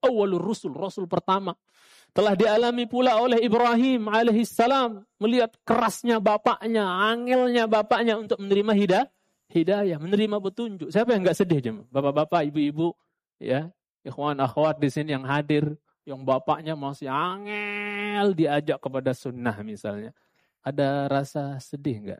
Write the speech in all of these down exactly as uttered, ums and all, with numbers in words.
awwalur rusul, rasul pertama. Telah dialami pula oleh Ibrahim alaihissalam, melihat kerasnya bapaknya, angelnya bapaknya untuk menerima hidayah, hidayah, menerima petunjuk. Siapa yang enggak sedih, jemaah? Bapak-bapak, ibu-ibu, ya, ikhwan akhwat di sini yang hadir, yang bapaknya masih angel diajak kepada sunnah misalnya. Ada rasa sedih enggak?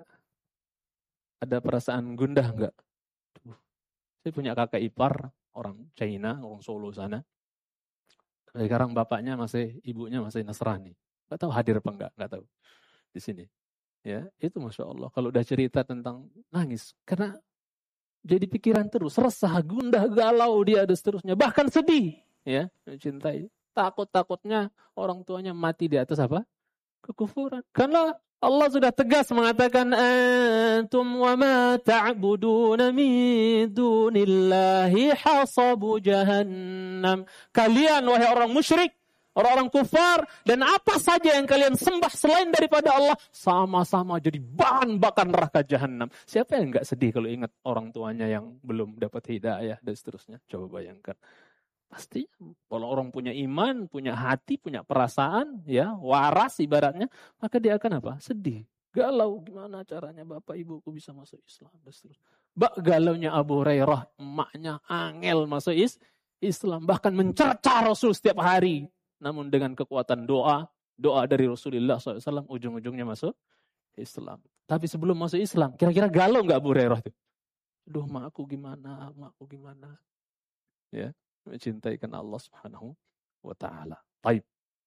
Ada perasaan gundah enggak? Tuh, saya punya kakak ipar, orang China, orang Solo sana. Sekarang bapaknya masih, ibunya masih Nasrani. Enggak tahu hadir apa enggak, enggak tahu di sini. Ya, itu Masya Allah. Kalau udah cerita tentang nangis, karena jadi pikiran terus, resah, gundah, galau dia dan seterusnya, bahkan sedih, ya, mencintai. Takut-takutnya orang tuanya mati di atas apa? Kekufuran. Karena Allah sudah tegas mengatakan, antum wa ma ta'buduna min dunillahi hasabu jahannam. Kalian wahai orang musyrik, orang-orang kufar, dan apa saja yang kalian sembah selain daripada Allah, sama-sama jadi bahan bakar neraka jahanam. Siapa yang enggak sedih kalau ingat orang tuanya yang belum dapat hidayah dan seterusnya? Coba bayangkan. Pasti kalau orang punya iman, punya hati, punya perasaan, ya, waras ibaratnya, maka dia akan apa? Sedih. Galau, gimana caranya bapak ibuku bisa masuk Islam dan seterusnya. Bak galaunya Abu Hurairah, emaknya angel masuk is Islam, bahkan mencerca Rasul setiap hari. Namun dengan kekuatan doa, doa dari Rasulullah shallallahu alaihi wasallam, ujung-ujungnya masuk Islam. Tapi sebelum masuk Islam, kira-kira galau nggak Abu Hurairah itu? Aduh, makku gimana, makku gimana? Ya, mencintaikan Allah Subhanahu wa taala. Baik.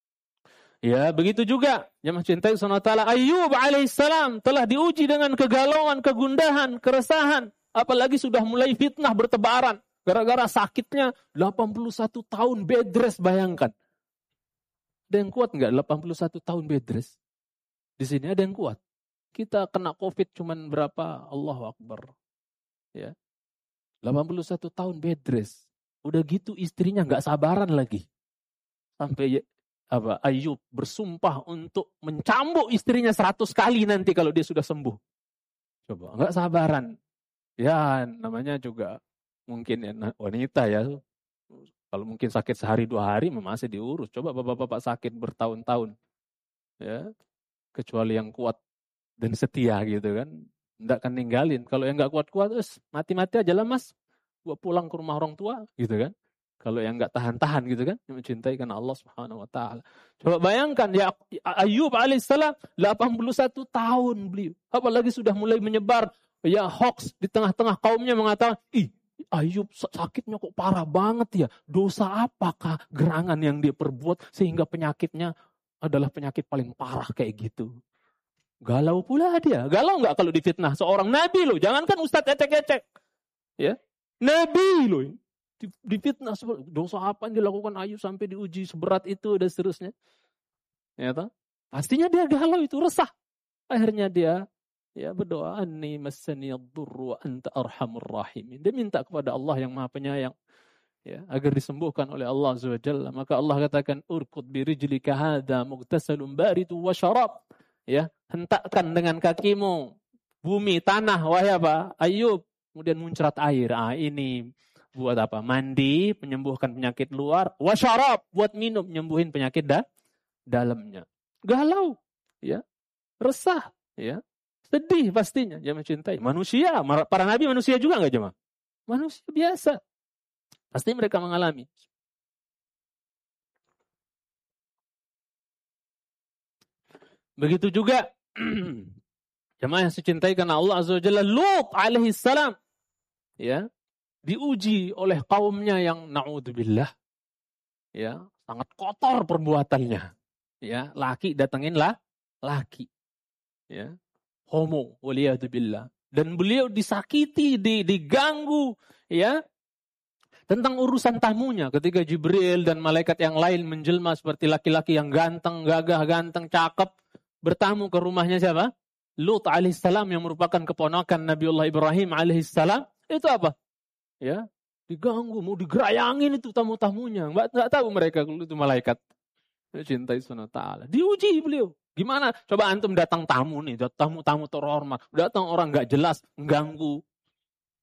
Ya, begitu juga yang mencintai Subhanahu wa taala. Ayyub alaihissalam telah diuji dengan kegalauan, kegundahan, keresahan, apalagi sudah mulai fitnah bertebaran gara-gara sakitnya delapan puluh satu tahun bed rest, bayangkan. Ada yang kuat enggak delapan puluh satu tahun bed rest? Di sini ada yang kuat. Kita kena Covid cuman berapa? Allahu Akbar. Ya. delapan puluh satu tahun bed rest. Udah gitu istrinya enggak sabaran lagi. Sampai apa? Ayub bersumpah untuk mencambuk istrinya seratus kali nanti kalau dia sudah sembuh. Coba, enggak sabaran. Ya, namanya juga mungkin ya, wanita ya. Kalau mungkin sakit sehari dua hari masih diurus. Coba bapak-bapak sakit bertahun-tahun. Ya. Kecuali yang kuat dan setia gitu kan. Enggak akan ninggalin. Kalau yang enggak kuat-kuat, terus mati-mati aja lah mas. Gua pulang ke rumah orang tua gitu kan. Kalau yang enggak tahan-tahan gitu kan, yang mencintai karena Allah Subhanahu wa taala. Coba bayangkan ya, Ayub alaihissalam delapan puluh satu tahun beliau. Apalagi sudah mulai menyebar ya hoax di tengah-tengah kaumnya mengatakan, "Ih, Ayub sakitnya kok parah banget ya. Dosa apakah gerangan yang dia perbuat sehingga penyakitnya adalah penyakit paling parah kayak gitu?" Galau pula dia. Galau enggak kalau difitnah seorang nabi loh, jangankan ustaz ecek-ecek. Ya. Nabi loh. Difitnah, dosa apa yang dilakukan Ayub sampai diuji seberat itu dan seterusnya. Ya toh? Pastinya dia galau itu, resah. Akhirnya dia ya berdoa, anni massani ad-durru wa anta arhamur rahimin. Dia minta kepada Allah yang Maha Penyayang ya, agar disembuhkan oleh Allah Azza wa Jalla. Maka Allah katakan, urkud bi rijlika hadza mughtasalun baridu wa syarab. Ya, hentakkan dengan kakimu bumi, tanah, wahai apa? Ayub. Kemudian muncrat air. Ah, ini buat apa? Mandi, menyembuhkan penyakit luar. Wasyarab, buat minum, menyembuhin penyakit dah, dalamnya. Galau, ya, resah, ya, sedih pastinya. Dia mencintai manusia. Para nabi manusia juga nggak jemaah? Manusia biasa. Pasti mereka mengalami. Begitu juga jemaah yang dicintai karena Allah Azza wa Jalla, Lut alaihi salam, ya, diuji oleh kaumnya yang na'udzubillah, ya, sangat kotor perbuatannya, ya, laki datanginlah laki, ya, homo, waliyadzubillah, dan beliau disakiti, diganggu, ya, tentang urusan tamunya ketika Jibril dan malaikat yang lain menjelma seperti laki-laki yang ganteng, gagah, ganteng, cakep, bertamu ke rumahnya siapa? Lut alaihissalam yang merupakan keponakan Nabiullah Ibrahim alaihissalam. Itu apa? Ya, diganggu, mau digerayangin itu tamu-tamunya. Enggak enggak tahu mereka kalau itu malaikat. Cintai Subhanahu wa taala. Diuji beliau. Gimana? Coba antum datang tamu nih, tamu-tamu terhormat, datang orang enggak jelas, mengganggu.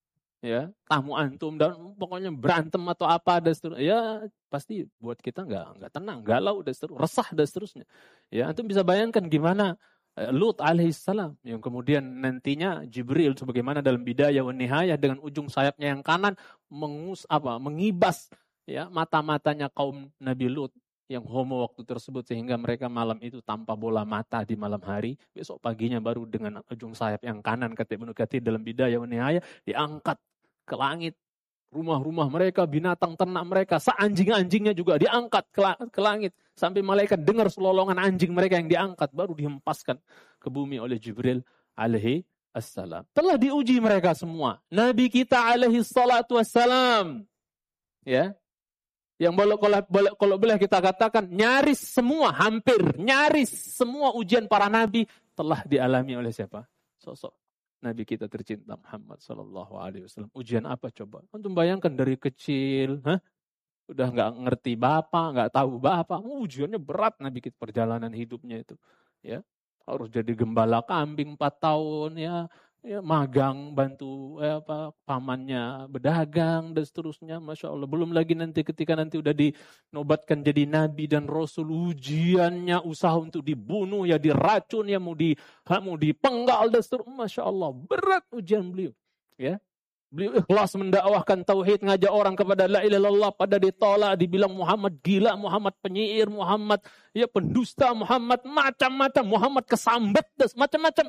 ya, tamu antum dan pokoknya berantem atau apa dan seterusnya, ya pasti buat kita nggak nggak tenang, galau dan seterusnya, resah dan seterusnya. Ya, antum bisa bayangkan gimana eh, Lut alaihissalam yang kemudian nantinya Jibril sebagaimana dalam Bidayah wan Nihayah dengan ujung sayapnya yang kanan mengus apa mengibas ya mata-matanya kaum Nabi Lut yang homo waktu tersebut sehingga mereka malam itu tanpa bola mata di malam hari, besok paginya baru dengan ujung sayap yang kanan kata Ibnu Katsir dalam Bidayah wan Nihayah diangkat ke langit. Rumah-rumah mereka, binatang ternak mereka, seanjing-anjingnya juga diangkat ke, ke langit sampai malaikat dengar selolongan anjing mereka yang diangkat baru dihempaskan ke bumi oleh Jibril alaihi assalam. Telah diuji mereka semua. Nabi kita alaihi salatu wassalam ya. Yang boleh kalau, boleh, kalau boleh kita katakan nyaris semua, hampir nyaris semua ujian para nabi telah dialami oleh siapa? Sosok Nabi kita tercinta Muhammad Sallallahu Alaihi Wasallam. Ujian apa coba? Antum bayangkan dari kecil, hah? Udah nggak ngerti bapak, nggak tahu bapak, ujiannya berat Nabi kita perjalanan hidupnya itu, ya harus jadi gembala kambing empat tahun ya. Ya, magang bantu eh, apa pamannya berdagang dan seterusnya, masya Allah. Belum lagi nanti ketika nanti udah dinobatkan jadi nabi dan rasul, ujiannya usaha untuk dibunuh ya, diracun ya, mau di mau dipenggal dan seterusnya, masya Allah berat ujian beliau. Ya, beliau ikhlas mendakwahkan tauhid, ngajak orang kepada la ilaha illallah, pada ditolak, dibilang Muhammad gila, Muhammad penyair, Muhammad ya pendusta, Muhammad macam-macam, Muhammad kesambet dan macam-macam,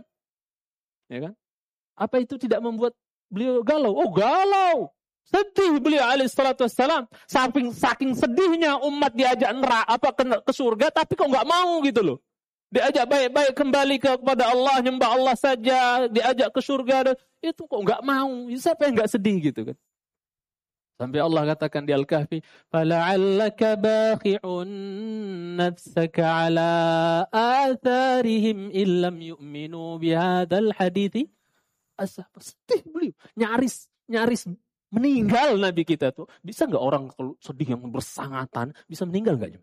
ya kan? Apa itu tidak membuat beliau galau? Oh galau, sedih beliau alaihi salatu wassalam. Saking saking sedihnya umat diajak neraka apa ke, ke surga, tapi kok nggak mau gitu loh. Diajak baik-baik kembali kepada Allah, nyembah Allah saja, diajak ke surga, itu kok nggak mau. Siapa yang nggak sedih gitu kan? Sampai Allah katakan di Al-Kahfi, "Fala'allaka baqi'un nafsaka 'ala atharihim illam yu'minu bihadzal hadithi." Asal sedih beliau, nyaris nyaris meninggal Nabi kita tuh. Bisa nggak orang kalau sedih yang bersangatan bisa meninggal nggak?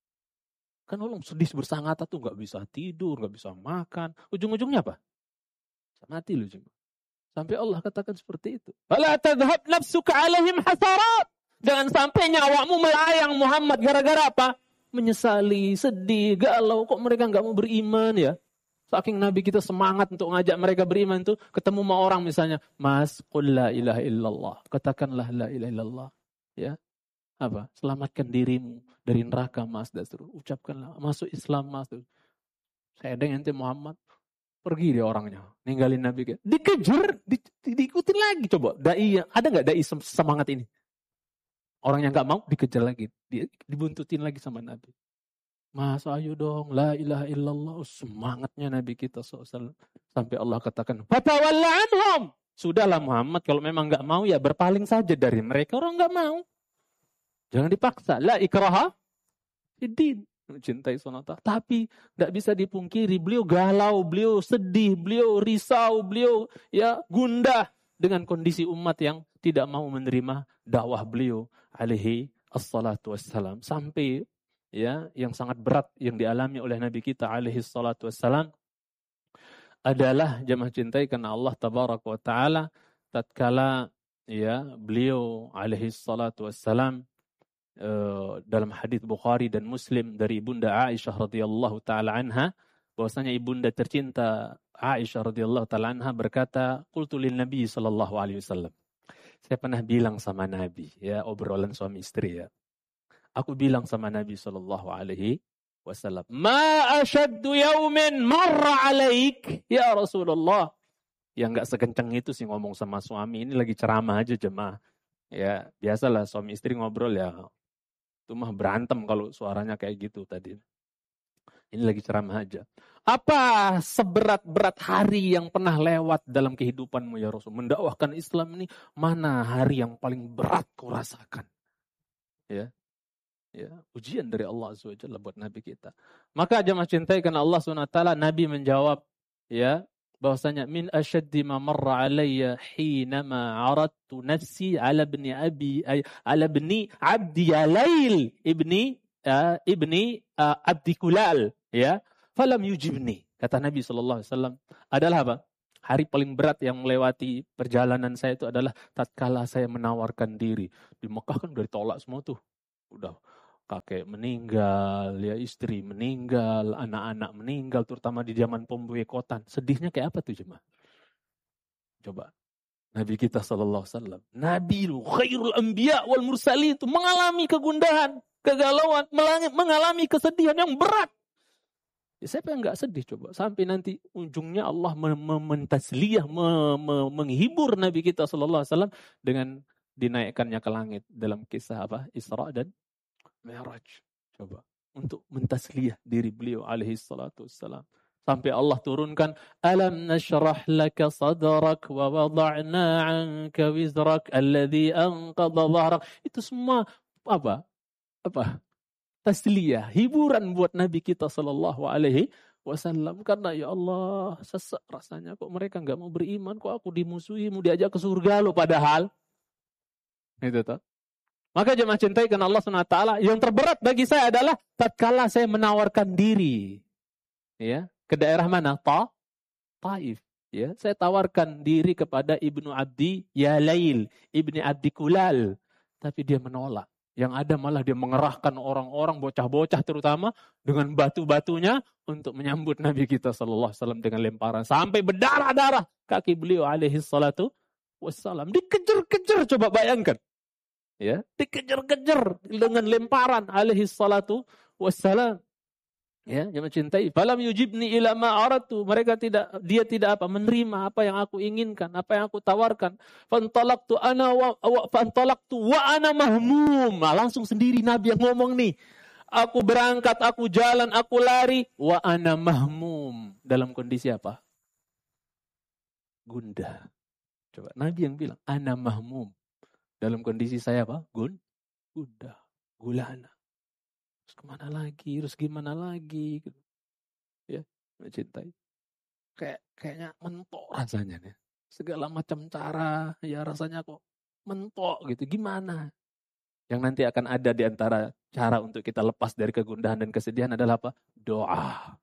Kan orang sedih bersangatan tuh nggak bisa tidur, nggak bisa makan, ujung-ujungnya apa? Mati lu cuma. Sampai Allah katakan seperti itu. Fala tadhhab nafsuka 'alaihim hasarat. Jangan sampai nyawamu melayang Muhammad gara-gara apa? Menyesali, sedih, galau, kok mereka nggak mau beriman ya? Saking Nabi kita semangat untuk ngajak mereka beriman tuh, ketemu sama orang misalnya, Mas, qul la ilaha illallah. Katakanlah la ilaha illallah. Ya. Apa? Selamatkan dirimu dari neraka, Mas. Dan suruh ucapkanlah, masuk Islam, Mas. Saya ada ente Muhammad. Pergi dia orangnya. Ninggalin Nabi kita. Dikejar, di, di, diikutin lagi. Coba, dai, ada nggak dai semangat ini? Orang yang nggak mau, dikejar lagi. Di, dibuntutin lagi sama Nabi. Mas, ayo dong, la ilaha illallah. Semangatnya Nabi kita shallallahu alaihi wasallam. Sampai Allah katakan, fatawalla anhum. Sudahlah Muhammad, kalau memang nggak mau ya berpaling saja dari mereka. Orang nggak mau. Jangan dipaksa. La ikraha fiddin. Mencintai sonata. Tapi nggak bisa dipungkiri, beliau galau, beliau sedih, beliau risau, beliau ya gundah dengan kondisi umat yang tidak mau menerima dakwah beliau alaihi assalatu wassalam. Sampai ya, yang sangat berat yang dialami oleh Nabi kita alaihi salatu wassalam adalah jamaah cintai karena Allah tabaraka wa taala tatkala ya beliau alaihi salatu wassalam uh, dalam hadis Bukhari dan Muslim dari Ibunda Aisyah radhiyallahu taala anha, bahwasanya ibunda tercinta Aisyah radhiyallahu taala anha berkata, qultu lin Nabi sallallahu alaihi wasallam. Saya pernah bilang sama Nabi, ya obrolan suami istri ya. Aku bilang sama Nabi sallallahu alaihi wasallam, "Ma ashaddu yaumin marra alaik ya Rasulullah." Yang enggak sekencang itu sih ngomong sama suami, ini lagi ceramah aja jemaah. Ya, biasalah suami istri ngobrol ya. Itu mah berantem kalau suaranya kayak gitu tadi. Ini lagi ceramah aja. Apa seberat-berat hari yang pernah lewat dalam kehidupanmu ya Rasul? Mendakwahkan Islam ini, mana hari yang paling berat kau rasakan? Ya. Ya, ujian dari Allah Azza wa Jalla buat Nabi kita. Maka jemaah cintai karena Allah Subhanahu wa taala, Nabi menjawab ya bahwasanya min ashaddi ma marra alayya hinama aradtu nafsi ala ibni abi ay, ala ibni abdi Yalail ibni uh, ibni uh, abdi Kulal ya falam yujibni. Kata Nabi sallallahu alaihi wasallam adalah apa? Hari paling berat yang melewati perjalanan saya itu adalah tatkala saya menawarkan diri. Di Mekah kan udah ditolak semua tuh. Udah kakek meninggal, ya istri meninggal, anak-anak meninggal, terutama di zaman pemboikotan. Sedihnya kayak apa tuh jemaah? Coba. Nabi kita sallallahu alaihi wasallam, Nabi khairul anbiya wal mursalin itu mengalami kegundahan, kegalauan, mengalami kesedihan yang berat. Ya, siapa yang enggak sedih coba? Sampai nanti ujungnya Allah mentasliyah, menghibur Nabi kita sallallahu alaihi wasallam dengan dinaikkannya ke langit dalam kisah apa? Isra dan Mi'raj. Coba untuk mentasliyah diri beliau alaihi salatu wassalam. Sampai Allah turunkan, alam nashrah laka sadrak wa wada'na 'anka wizrak alladhi anqadha dhahrak. Itu semua apa? Apa? Tasliyah, hiburan buat Nabi kita sallallahu alaihi wasallam. Karena ya Allah, sesek rasanya kok mereka enggak mau beriman, kok aku dimusuhi, mau diajak ke surga loh padahal. Itu toh. Maka jemaah cintai karena Allah Subhanahu wa taala, yang terberat bagi saya adalah tatkala saya menawarkan diri. Ya. Ke daerah mana? Ta? Taif. Ya, saya tawarkan diri kepada Ibnu Abdi Yalail, Ibni Abdi Kulal, tapi dia menolak. Yang ada malah dia mengerahkan orang-orang bocah-bocah terutama dengan batu-batunya untuk menyambut Nabi kita sallallahu alaihi wasallam dengan lemparan sampai berdarah-darah kaki beliau alaihi salatu wassalam. Dikejar-kejar, coba bayangkan. Ya, dikejar-kejar dengan lemparan alaihi salatu wassalam. Ya, yang mencintai. Falam yujibni ila ma aratu. Mereka tidak, dia tidak apa menerima apa yang aku inginkan, apa yang aku tawarkan. Fantalaqtu ana wa, wa fantalaqtu wa ana mahmum. Nah, langsung sendiri Nabi yang ngomong nih. Aku berangkat, aku jalan, aku lari, wa ana mahmum. Dalam kondisi apa? Gundah. Coba Nabi yang bilang, ana mahmum. Dalam kondisi saya apa? Gun, gundah, gulana. Terus kemana lagi, terus gimana lagi, gitu. Ya, mencintai. Kayak kayaknya mentok rasanya nih. Segala macam cara, ya rasanya kok mentok gitu. Gimana? Yang nanti akan ada di antara cara untuk kita lepas dari kegundahan dan kesedihan adalah apa? Doa.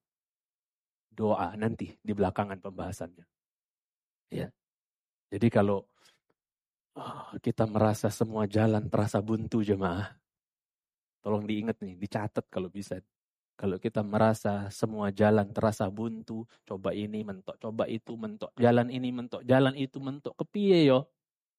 Doa nanti di belakangan pembahasannya. Ya. Jadi kalau oh, kita merasa semua jalan terasa buntu jemaah. Tolong diingat nih, dicatat kalau bisa. Kalau kita merasa semua jalan terasa buntu, coba ini mentok, coba itu mentok, jalan ini mentok, jalan itu mentok, kepiye yo?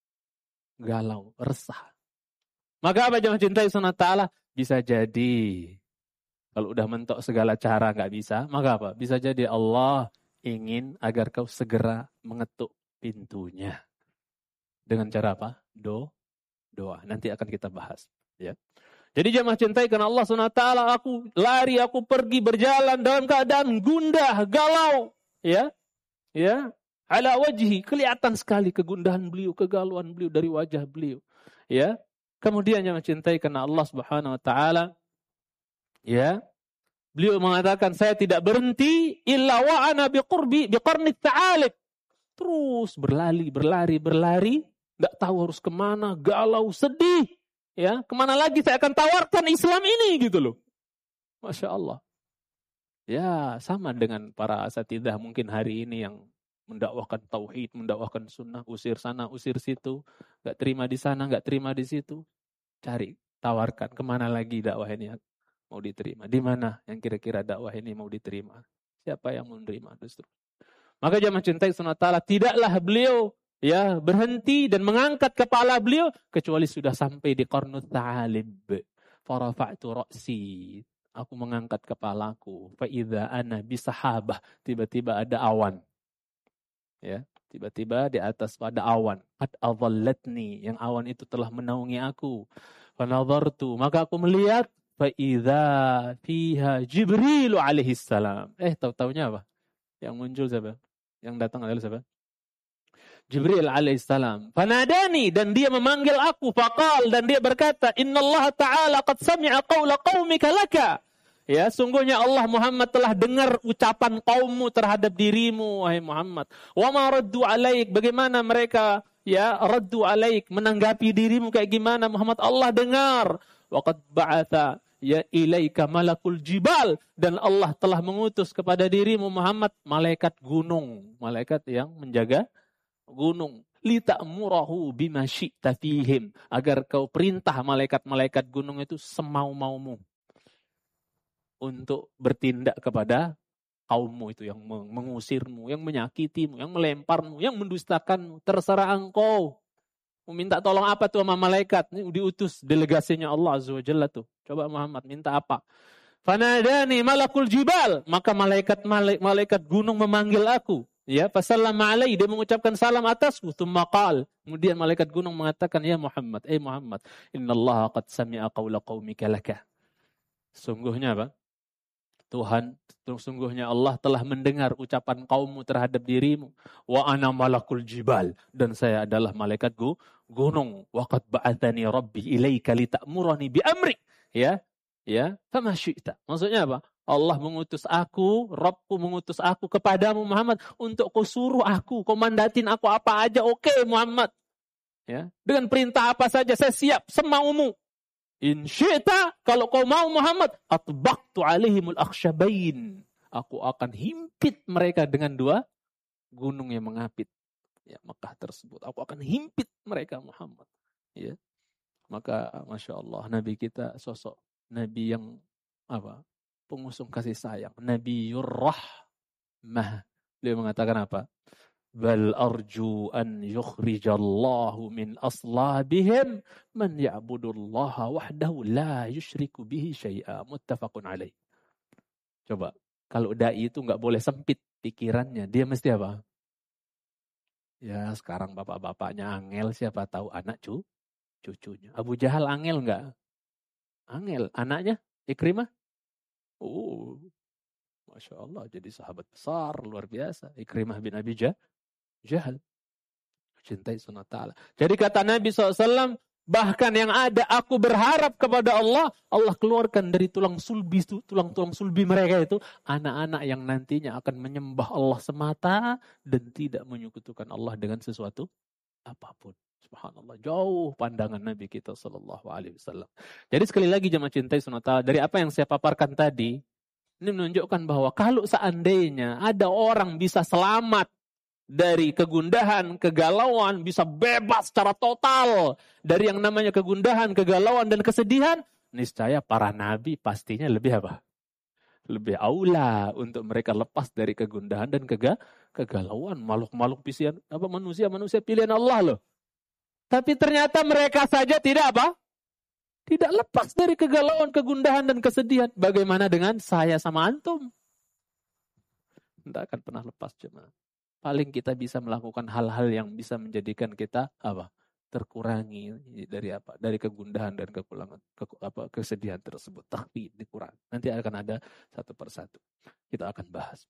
Galau, resah. Maka apa jemaah cintai sunat ta'ala? Bisa jadi, kalau udah mentok segala cara nggak bisa, maka apa? Bisa jadi Allah ingin agar kau segera mengetuk pintunya. Dengan cara apa? Do, doa. Nanti akan kita bahas. Ya. Jadi jemaah cintai karena Allah subhanahu wa taala, aku lari, aku pergi berjalan dalam keadaan gundah, galau, ya, ya, ala wajhi, kelihatan sekali kegundahan beliau, kegalauan beliau dari wajah beliau, ya. Kemudian jemaah cintai karena Allah subhanahu wa taala, ya, beliau mengatakan saya tidak berhenti illa wa ana biqurbi biqarni ta'alik, terus berlari, berlari, berlari, nggak tahu harus kemana, galau, sedih. Ya, kemana lagi saya akan tawarkan Islam ini gitu loh. Masya Allah. Ya, sama dengan para asatidzah mungkin hari ini yang mendakwahkan tauhid, mendakwahkan sunnah, usir sana, usir situ, nggak terima di sana, nggak terima di situ. Cari, tawarkan kemana lagi dakwah ini mau diterima. Di mana yang kira-kira dakwah ini mau diterima. Siapa yang mau menerima? Justru. Maka jamaah cintai sunat ta'ala, tidaklah beliau ya berhenti dan mengangkat kepala beliau kecuali sudah sampai di qarnut ta'alib. Farafa'tu ra'si. Aku mengangkat kepalaku. Fa idza ana bisahabah. Tiba-tiba ada awan. Ya, tiba-tiba di atas ada awan. Qad adhallatni, yang awan itu telah menaungi aku. Fa nadhartu, maka aku melihat fa idza fiha Jibril alaihi salam. Eh, tahu-taunya apa? Yang muncul siapa? Yang datang adalah siapa? Jibril alaihissalam. Fanadani, dan dia memanggil aku. Faqal, dan dia berkata, Innallaha ta'ala qad sami'a qawla qawmika laka. Ya, sungguhnya Allah Muhammad telah dengar ucapan kaummu terhadap dirimu, wahai Muhammad. Wa ma raddu alaik, bagaimana mereka ya raddu alaik, menanggapi dirimu kayak gimana Muhammad, Allah dengar. Wa qad ba'atha ya ilaika malakul jibal, dan Allah telah mengutus kepada dirimu Muhammad malaikat gunung, malaikat yang menjaga gunung. Lita'murahu bima syi'ta fihim, agar kau perintah malaikat-malaikat gunung itu semau-maumu untuk bertindak kepada kaummu itu yang mengusirmu, yang menyakitimu, yang melemparmu, yang mendustakanmu. Terserah engkau. Minta tolong apa tuh sama malaikat? Ini diutus delegasinya Allah Azza wa Jalla tuh. Coba Muhammad minta apa? Fanadani malakul jibal, maka malaikat malaikat gunung memanggil aku. Ya, fasallama alaihi, dia mengucapkan salam atasku. Tsumma qala, kemudian malaikat gunung mengatakan, ya Muhammad, eh Muhammad, innallaha qad sami'a qaula qaumika laka. Sungguhnya apa? Tuhan, sungguhnya Allah telah mendengar ucapan kaummu terhadap dirimu. Wa ana malakul jibal, dan saya adalah malaikat gunung. Wa qad ba'athani rabbi ilaika lita'murani bi amri. Ya, ya, fama syi'ta. Maksudnya apa? Allah mengutus aku, Rabbku mengutus aku kepadamu Muhammad untuk kau suruh aku, kau mandatin aku apa aja, oke okay, Muhammad. Ya, dengan perintah apa saja saya siap, semaumu. In syi'ta, kalau kau mau Muhammad, atbaqtu alaihimul akhsyabain. Aku akan himpit mereka dengan dua gunung yang mengapit. Ya, Mekah tersebut. Aku akan himpit mereka Muhammad. Ya. Maka Masya Allah, Nabi kita sosok Nabi yang apa? Pengusung kasih sayang. Nabiyur rahmah. Dia mengatakan apa? Bal arju an yukhrijallahu min aslabihim man ya'budullaha wahdahu la yushriku bihi syai'a. Muttafaqun alaih. Coba, kalau dai itu enggak boleh sempit pikirannya, dia mesti apa? Ya, sekarang bapak-bapaknya angel, siapa tahu anak cu, cucunya. Abu Jahal angel enggak? Angel. Anaknya Ikrimah? Oh, Masya Allah, jadi sahabat besar, luar biasa. Ikrimah bin Abi Jahal. Cintai sunnah ta'ala. Jadi kata Nabi shallallahu alaihi wasallam, bahkan yang ada aku berharap kepada Allah, Allah keluarkan dari tulang sulbi, tulang-tulang sulbi mereka itu, anak-anak yang nantinya akan menyembah Allah semata dan tidak menyekutukan Allah dengan sesuatu apapun. Subhanallah, jauh pandangan Nabi kita sallallahu alaihi wasallam. Jadi sekali lagi jemaah cintai sunnah ta'ala, dari apa yang saya paparkan tadi, ini menunjukkan bahwa kalau seandainya ada orang bisa selamat dari kegundahan, kegalauan, bisa bebas secara total dari yang namanya kegundahan, kegalauan, dan kesedihan, niscaya para nabi pastinya lebih apa? Lebih aula untuk mereka lepas dari kegundahan dan kega, kegalauan. Makhluk-makhluk pilihan apa manusia-manusia pilihan Allah loh. Tapi ternyata mereka saja tidak apa? Tidak lepas dari kegalauan, kegundahan, dan kesedihan. Bagaimana dengan saya sama antum? Tidak akan pernah lepas jemaah. Paling kita bisa melakukan hal-hal yang bisa menjadikan kita apa? Terkurangi dari apa? Dari kegundahan dan kekurangan, ke, apa, kesedihan tersebut. Tapi dikurangi. Nanti akan ada satu persatu. Kita akan bahas.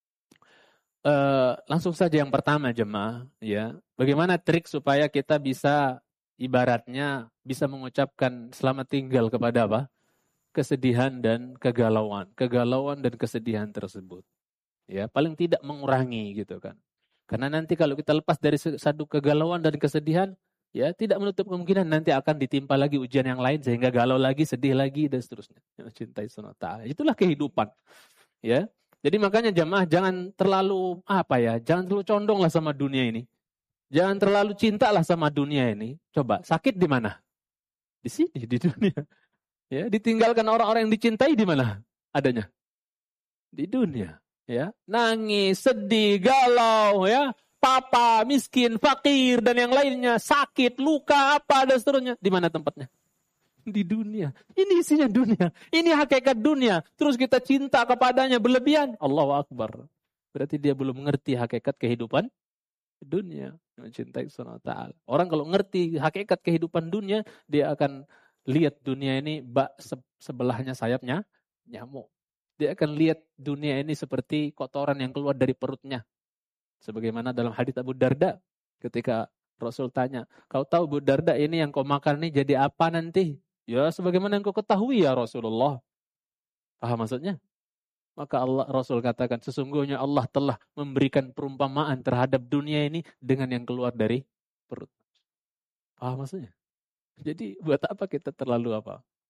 Uh, langsung saja yang pertama jemaah, ya. Bagaimana trik supaya kita bisa ibaratnya bisa mengucapkan selamat tinggal kepada apa? Kesedihan dan kegalauan, kegalauan dan kesedihan tersebut. Ya, paling tidak mengurangi gitu kan. Karena nanti kalau kita lepas dari satu kegalauan dan kesedihan, ya tidak menutup kemungkinan nanti akan ditimpa lagi ujian yang lain sehingga galau lagi, sedih lagi dan seterusnya. Cintai sunnah ta'ala. Itulah kehidupan. Ya. Jadi makanya jamaah jangan terlalu apa ya, jangan terlalu condong lah sama dunia ini. Jangan terlalu cinta lah sama dunia ini. Coba, sakit di mana? Di sini, di dunia. Ya, ditinggalkan orang-orang yang dicintai di mana adanya? Di dunia. Ya, nangis, sedih, galau, ya, papa, miskin, fakir, dan yang lainnya, sakit, luka, apa, dan seterusnya. Di mana tempatnya? Di dunia. Ini isinya dunia. Ini hakikat dunia. Terus kita cinta kepadanya berlebihan. Allahu Akbar. Berarti dia belum mengerti hakikat kehidupan dunia. Mencintai sunnah ta'ala. Orang kalau ngerti hakikat kehidupan dunia, dia akan lihat dunia ini bak sebelahnya sayapnya nyamuk. Dia akan lihat dunia ini seperti kotoran yang keluar dari perutnya. Sebagaimana dalam hadits Abu Darda. Ketika Rasul tanya, kau tahu Abu Darda ini yang kau makan ini jadi apa nanti? Ya sebagaimana yang kau ketahui ya Rasulullah. Paham maksudnya? Maka Allah Rasul katakan, sesungguhnya Allah telah memberikan perumpamaan terhadap dunia ini dengan yang keluar dari perut. Paham maksudnya? Jadi buat apa kita terlalu apa?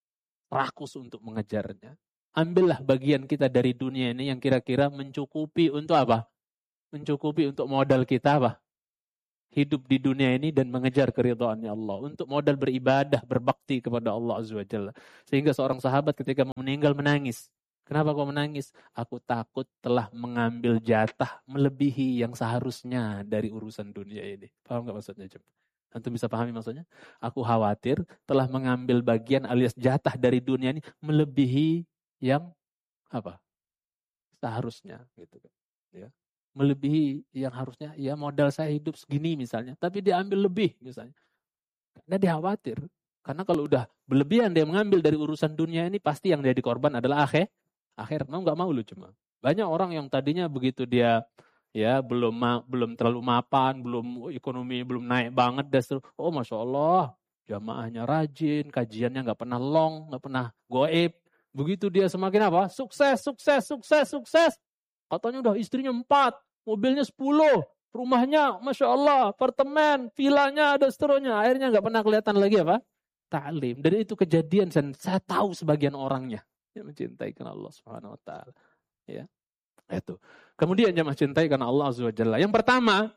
rakus untuk mengejarnya. Ambillah bagian kita dari dunia ini yang kira-kira mencukupi untuk apa? Mencukupi untuk modal kita apa? Hidup di dunia ini dan mengejar keridhaannya Allah. Untuk modal beribadah, berbakti kepada Allah Azza wa Jalla. Sehingga seorang sahabat ketika mau meninggal menangis. Kenapa kau menangis? Aku takut telah mengambil jatah melebihi yang seharusnya dari urusan dunia ini. Paham gak maksudnya? Antum bisa pahami maksudnya? Aku khawatir telah mengambil bagian alias jatah dari dunia ini melebihi yang apa? Seharusnya gitu kan. Ya. Melebihi yang harusnya ya modal saya hidup segini misalnya, tapi dia ambil lebih misalnya. Karena dia khawatir. Karena kalau udah berlebihan dia mengambil dari urusan dunia ini, pasti yang jadi korban adalah akhir. Akhir mau nggak mau lu cuma. Banyak orang yang tadinya begitu dia ya belum ma- belum terlalu mapan, belum ekonomi belum naik banget, dan oh masya Allah jamaahnya rajin, kajiannya nggak pernah long, nggak pernah goib. Begitu dia semakin apa? Sukses, sukses, sukses, sukses. Katanya udah istrinya empat, mobilnya sepuluh, rumahnya masya Allah, apartemen, vilanya, dan seterusnya. Akhirnya nggak pernah kelihatan lagi apa? Ta'lim. Dan itu kejadian, dan saya tahu sebagian orangnya yang mencintai karena Allah Subhanahu Wa Taala. Ya, itu. Kemudian jemaah cintai karena Allah Azza wa Jalla. Yang pertama,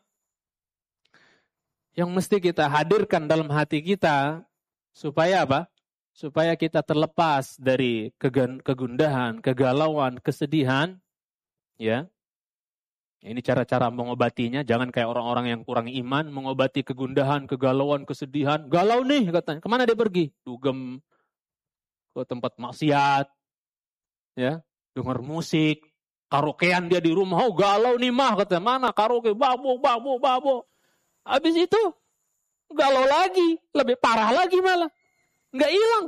yang mesti kita hadirkan dalam hati kita supaya apa? Supaya kita terlepas dari kegundahan, kegalauan, kesedihan. Ya, ini cara-cara mengobatinya. Jangan kayak orang-orang yang kurang iman mengobati kegundahan, kegalauan, kesedihan. Galau nih katanya. Kemana dia pergi? Dugem ke tempat maksiat, ya, dengar musik, karaokean dia di rumah. Oh galau nih mah katanya. Mana karaoke? Babuk, babuk, babuk. Habis itu galau lagi, lebih parah lagi malah. Nggak hilang.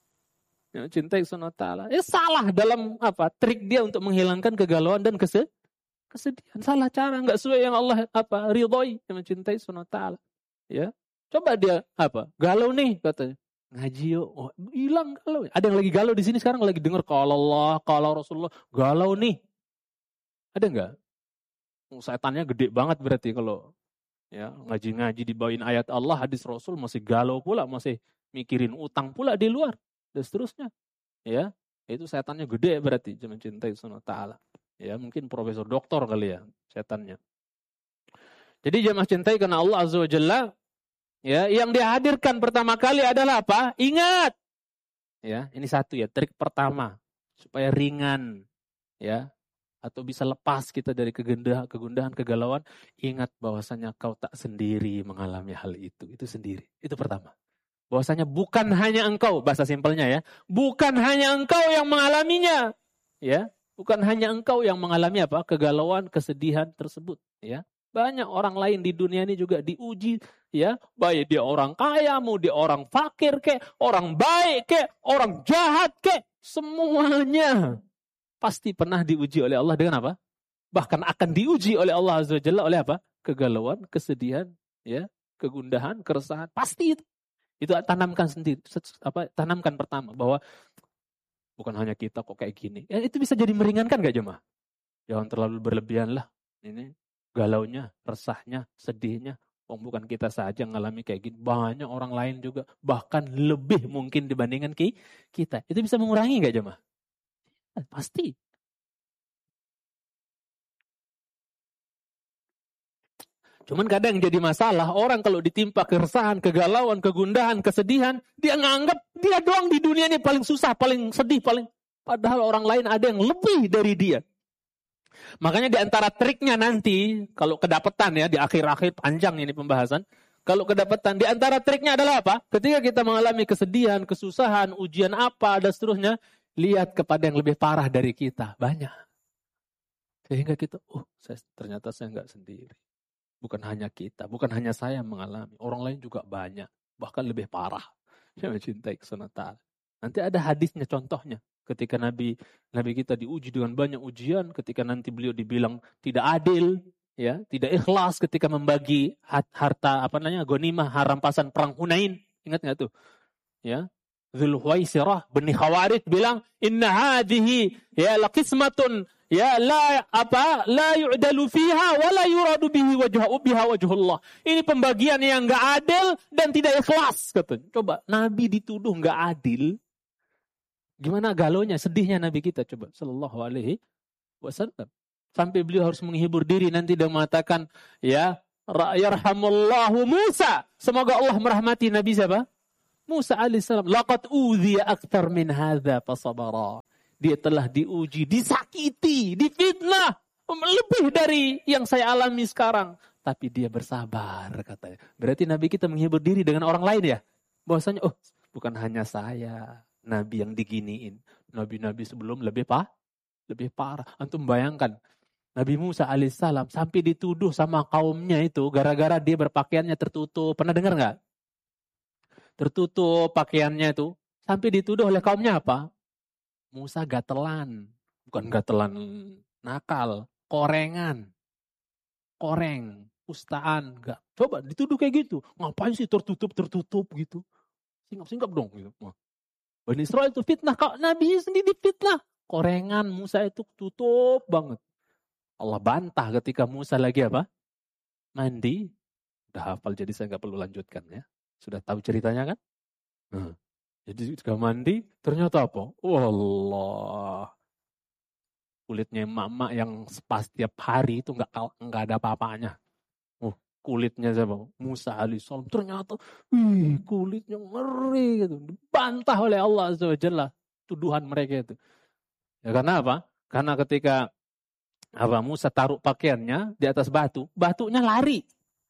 Ya, cintai Subhanahu wa Ta'ala. Ya salah dalam apa? Trik dia untuk menghilangkan kegalauan dan kesedihan. Kesedihan, salah cara, enggak sesuai yang Allah apa ridhoi, yang mencintai Subhanahu wa Ta'ala. Ya. Coba dia apa? Galau nih katanya. Ngaji yuk. Oh, hilang galau. Ada yang lagi galau di sini sekarang lagi dengar qala Allah, qala Rasulullah, galau nih. Ada enggak? Oh, setannya gede banget berarti kalau ya, ngaji-ngaji dibawain ayat Allah, hadis Rasul masih galau pula, masih mikirin utang pula di luar dan seterusnya. Ya, itu setannya gede berarti mencintai Subhanahu wa Ta'ala. Ya, mungkin profesor doktor kali ya setannya. Jadi jemaah cintai karena Allah Azza wa Jalla, ya, yang dihadirkan pertama kali adalah apa? Ingat. Ya, ini satu ya, trik pertama supaya ringan ya, atau bisa lepas kita dari kegundahan, kegundahan, kegalauan. Ingat bahwasanya kau tak sendiri mengalami hal itu. Itu sendiri. Itu pertama. Bahwasanya bukan hanya engkau, bahasa simpelnya ya, bukan hanya engkau yang mengalaminya. Ya. Bukan hanya engkau yang mengalami apa? Kegalauan, kesedihan tersebut, ya. Banyak orang lain di dunia ini juga diuji, ya. Baik dia orang kaya, mau dia orang fakir kek, orang baik kek, orang jahat kek, semuanya pasti pernah diuji oleh Allah dengan apa? Bahkan akan diuji oleh Allah Azza wa Jalla oleh apa? Kegalauan, kesedihan, ya, kegundahan, keresahan, pasti itu. Itu tanamkan sendiri, apa? Tanamkan pertama bahwa bukan hanya kita kok kayak gini. Ya, itu bisa jadi meringankan gak jemaah? Jangan terlalu berlebihan lah. Ini galaunya, resahnya, sedihnya. Oh, bukan kita saja ngalami kayak gini. Banyak orang lain juga. Bahkan lebih mungkin dibandingkan kita. Itu bisa mengurangi gak jemaah? Ya, pasti. Cuman kadang jadi masalah, orang kalau ditimpa keresahan, kegalauan, kegundahan, kesedihan, dia nganggap dia doang di dunia ini paling susah, paling sedih, paling padahal orang lain ada yang lebih dari dia. Makanya di antara triknya nanti, kalau kedapatan ya, di akhir-akhir panjang ini pembahasan, kalau kedapatan, di antara triknya adalah apa? Ketika kita mengalami kesedihan, kesusahan, ujian apa, dan seterusnya, lihat kepada yang lebih parah dari kita, banyak. Sehingga kita, oh saya, ternyata saya nggak sendiri. Bukan hanya kita, bukan hanya saya yang mengalami. Orang lain juga banyak, bahkan lebih parah. Yang mencintai Subhanahu wa Ta'ala. Nanti ada hadisnya, contohnya. Ketika Nabi Nabi kita diuji dengan banyak ujian, ketika nanti beliau dibilang tidak adil, ya, tidak ikhlas ketika membagi harta apa namanya, ghanimah, rampasan perang Hunain. Ingat nggak tuh? Ya. Dzulhuwaisirah bin Khawarid bilang, "Inna hadhihi ya laqismatun ya la apa la yu'dalu fiha wa la yuradu bihi wajhu biha wajhullah." Ini pembagian yang enggak adil dan tidak ikhlas, katanya. Coba Nabi dituduh enggak adil. Gimana galonya, sedihnya Nabi kita coba sallallahu alaihi wasallam. Sampai beliau harus menghibur diri nanti dan mengatakan, ya, yarhamullahu Musa. Semoga Allah merahmati Nabi siapa? Musa alaihissalam. Laqad udhiya akthar min hadza fasabara. Dia telah diuji, disakiti, difitnah lebih dari yang saya alami sekarang, tapi dia bersabar katanya. Berarti Nabi kita menghibur diri dengan orang lain ya. Bahwasanya oh, bukan hanya saya Nabi yang diginiin. Nabi-nabi sebelum lebih pa, lebih parah. Antum bayangkan Nabi Musa alaihissalam sampai dituduh sama kaumnya itu gara-gara dia berpakaiannya tertutup. Pernah dengar nggak? Tertutup pakaiannya itu sampai dituduh oleh kaumnya apa? Musa gatelan, bukan gatelan nakal, korengan, koreng, ustaan, enggak. Coba dituduh kayak gitu. Ngapain sih tertutup tertutup gitu? Singkap-singkap dong gitu. Bani Israil itu fitnah, kok Nabi sendiri fitnah. Korengan Musa itu tutup banget. Allah bantah ketika Musa lagi apa? Mandi. Udah hafal jadi saya nggak perlu lanjutkan ya. Sudah tahu ceritanya kan? Hmm. Jadi ketika mandi ternyata apa? Wallah. Kulitnya mama yang pas tiap hari itu nggak nggak ada apa-apanya. Oh, kulitnya siapa? Musa alaihissalam. Ternyata, wih, kulitnya ngeri gitu. Dibantah oleh Allah azza wa jalla tuduhan mereka itu. Ya karena apa? Karena ketika apa Musa taruh pakaiannya di atas batu, batunya lari.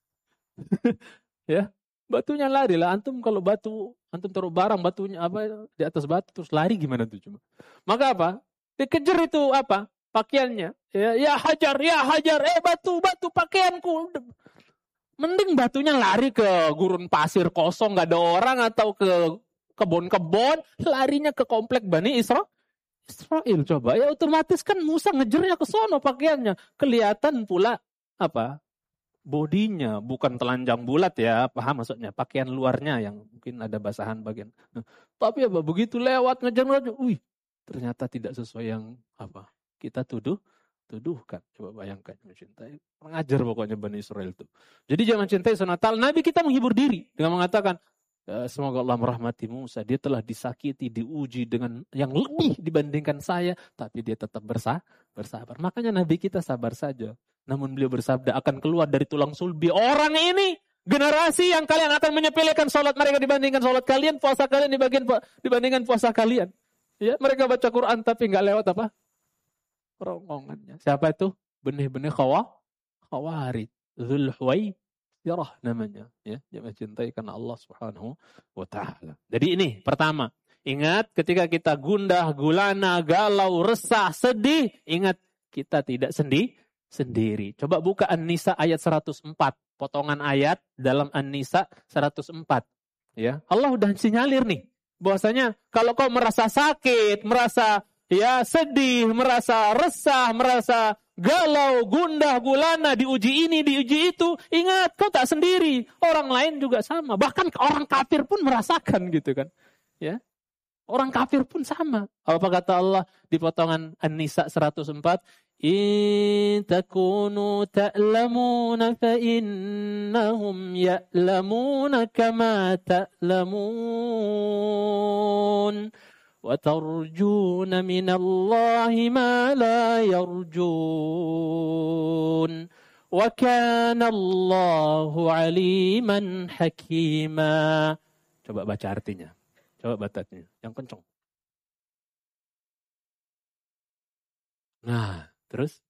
Ya, batunya lari lah. Antum kalau batu, antum taruh barang batunya apa di atas batu terus lari gimana tuh cuma? Maka apa? Dikejar itu apa? Pakaiannya. Ya, ya hajar, ya hajar. Eh batu, batu pakaianku. Mending batunya lari ke gurun pasir kosong gak ada orang atau ke kebun-kebun, larinya ke komplek Bani Isra. Israel coba. Ya otomatis kan Musa ngejernya ke sono pakaiannya. Kelihatan pula apa? Bodinya bukan telanjang bulat ya, paham maksudnya? Pakaian luarnya yang mungkin ada basahan bagian. Nah, tapi apa begitu lewat ngejar-ngejar, wih, ternyata tidak sesuai yang apa kita tuduh, tuduhkan. Coba bayangkan mencintai, mengajar pokoknya Bani Israel itu. Jadi jangan cintai sunnatal. Nabi kita menghibur diri dengan mengatakan, semoga Allah merahmati Musa. Dia telah disakiti, diuji dengan yang lebih dibandingkan saya, tapi dia tetap bersabar. bersabar. Makanya Nabi kita sabar saja. Namun beliau bersabda akan keluar dari tulang sulbi orang ini, generasi yang kalian akan menyepelekan sholat mereka dibandingkan sholat kalian, puasa kalian dibandingkan puasa kalian. Ya, mereka baca Quran tapi nggak lewat apa? Rombongannya. Siapa itu? Benih-benih khawa, khawarid. Zulhuwaisirah namanya. Ya, dia mencintai karena Allah Subhanahu wa Ta'ala. Jadi ini pertama, ingat ketika kita gundah, gulana, galau, resah, sedih, ingat kita tidak sendiri. sendiri. Coba buka An-Nisa ayat seratus empat, potongan ayat dalam An-Nisa seratus empat. Ya, Allah udah sinyalir nih, bahwasanya kalau kau merasa sakit, merasa ya sedih, merasa resah, merasa galau, gundah, gulana, diuji ini, diuji itu, ingat kau tak sendiri. Orang lain juga sama. Bahkan orang kafir pun merasakan gitu kan. Ya. Orang kafir pun sama. Apa kata Allah di potongan An-Nisa seratus empat? In takunu ta'lamuna fa innahum ya'lamuna kama ta'lamun wa tarjuna minallahi ma la yarjun wa kana Allahu aliman hakima. Coba baca artinya. Coba batatnya, yang kencang. Nah, terus